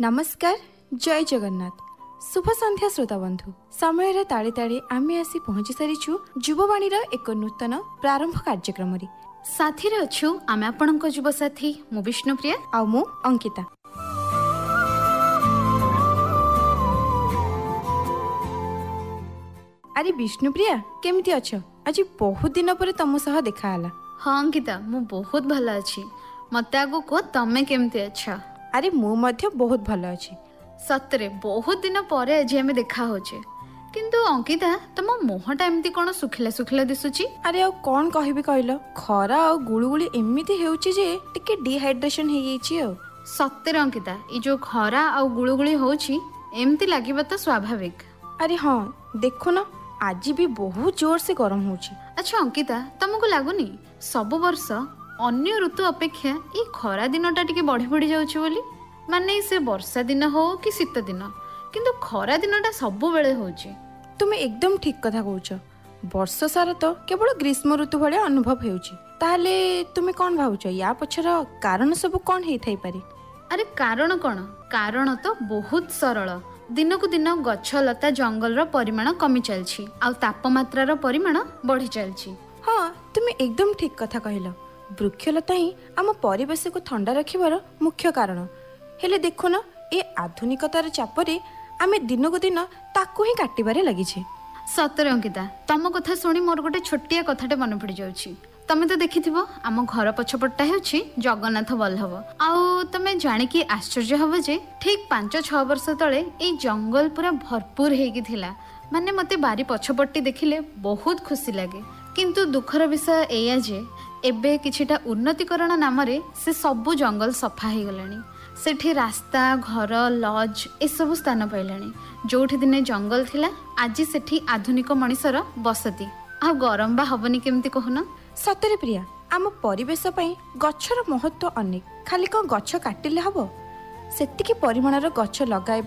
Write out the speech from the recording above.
नमस्कार, जय जगन्नाथ। शुभ संध्या श्रोता बंधु। समय ताले ताले आमे आसी पहुंची सारिछु युववाणीर एक नूतन प्रारंभ कार्यक्रम रे। साथी रे अछु आमे आपनक युव साथी मु विष्णुप्रिया आ मु अंकिता। अरे विष्णुप्रिया, केमिति अछ? आज बहुत दिन पर तम सह देखा हला। हाँ अंकिता, मु बहुत भला अछि। मते आगो को तमे केमिति अछ? अरे मु मध्य बहुत भला अछि। सतरे बहुत दिन परे आज हमें देखा होचे। किंतु अंकिता, तम मुहटा एमती कोन सुखिला सुखिला दिसुची? अरे आ कोन कहबी कहलो, खरा आ गुळुगुळी एमिति हेउची जे टिके डिहाइड्रेशन हे गेची। आ सतरे अंकिता, ई जो खरा आ गुळुगुळी होची एमती लागिबा त स्वाभाविक। अरे हाँ, देखो ना आज भी बहुत जोर से गरम होची। अच्छा अंकिता, तुमको लागुनी सब वर्ष अन्य ऋतु अपेक्षा ई खरा दिनटा टिके बढ़ी बढ़ी जाउची बोली? माने से वर्षा दिन हो कि शीत दिन, किंतु खरा दिनटा सब बेले होची। तुम एकदम ठीक कथा कहूच। वर्ष सारा तो केवल ग्रीष्म ऋतु भलिया अनुभव हेउची। ताहले तुमे कोन भाउच, या पछर कारण सब कोन हेइ थाई पारे? अरे कारण कोन? कारण तो बहुत सरल। दिनकु दिन गछ लता जंगल रो परिमाण कमी चलछि आ तापमात्रा रो परिमाण बढ़ी चलछि। हाँ, तुमे एकदम ठीक कथा कहिलो। वृक्षलता ही आम परिवेश को ठंडा रखिबार मुख्य कारण। हेले देखो ना, ए आधुनिकतार चापरे आमे दिनकु दिन ताकू ही काटिबारे लागिछे। सतरे अंकिता, तम कथा सुनी मोर गोटे छोटिया कथाटे मन पड़ी जाउछि। तमे तो देखिथिबो आम घर पछपटटा हेउछि जगन्नाथ बल्लभ। आउ तमे जानि कि आश्चर्य हबो जे ठीक 5-6 वर्ष तळे ए जंगल पूरा भरपूर हेगी थिला। माने मते बारी पछपट्टी देखिले बहुत खुशी लागे। किंतु दुखर विषय एया जे एबे किछिटा उन्नतिकरण नामरे से सबु जंगल सफा हे गलानी। सेठी रास्ता, घर, लज ए सब स्थान पाइलानी। जोठी दिने जंगल थिला, आज सेठी आधुनिक मनिषर बसती। आ गरम बा हबनी केमती कहूना? सतरे प्रिया, आम परिवेश पई गछर महत्व अनेक। खाली कोन गछ काटिले हबो? सेतिकी परिमाणर गछ लगाए